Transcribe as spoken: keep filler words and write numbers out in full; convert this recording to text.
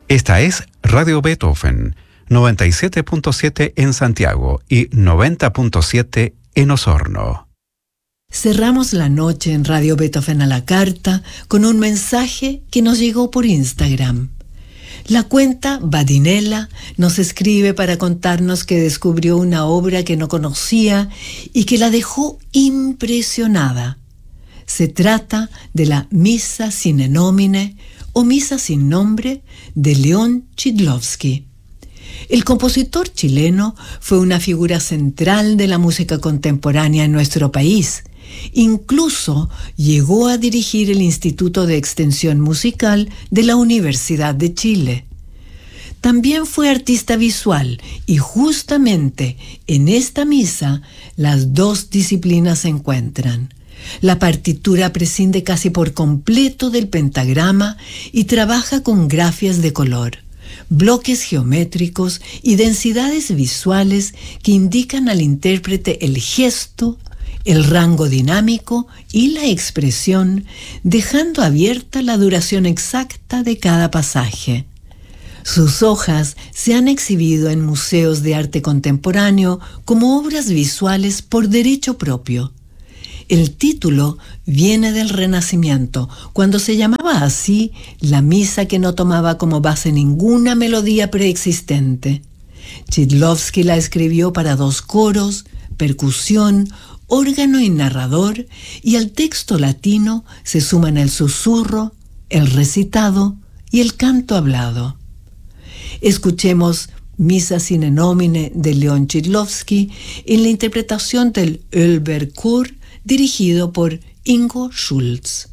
Esta es Radio Beethoven, noventa y siete punto siete en Santiago y noventa punto siete en Osorno. Cerramos la noche en Radio Beethoven a la carta con un mensaje que nos llegó por Instagram. La cuenta Badinella nos escribe para contarnos que descubrió una obra que no conocía y que la dejó impresionada. Se trata de la Missa sine nomine o Misa sin nombre de León Chidlovsky. El compositor chileno fue una figura central de la música contemporánea en nuestro país. Incluso llegó a dirigir el Instituto de Extensión Musical de la Universidad de Chile. También fue artista visual y justamente en esta misa las dos disciplinas se encuentran. La partitura prescinde casi por completo del pentagrama y trabaja con grafías de color, bloques geométricos y densidades visuales que indican al intérprete el gesto, el rango dinámico y la expresión, dejando abierta la duración exacta de cada pasaje. Sus hojas se han exhibido en museos de arte contemporáneo como obras visuales por derecho propio. El título viene del Renacimiento, cuando se llamaba así la misa que no tomaba como base ninguna melodía preexistente. Chidlovsky la escribió para dos coros, percusión, órgano y narrador, y al texto latino se suman el susurro, el recitado y el canto hablado. Escuchemos Misa sine nomine de León Chidlovsky en la interpretación del Ölberg Chor, dirigido por Ingo Schulz.